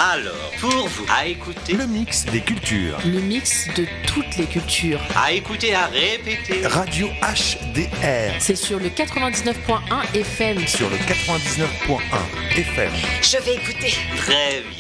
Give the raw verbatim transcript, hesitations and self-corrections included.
Alors, pour vous, à écouter, Le mix des cultures. Le mix de toutes les cultures. à écouter, à répéter. Radio H D R C'est sur le quatre-vingt-dix-neuf point un F M. sur le quatre-vingt-dix-neuf point un F M. Je vais écouter. Très bien.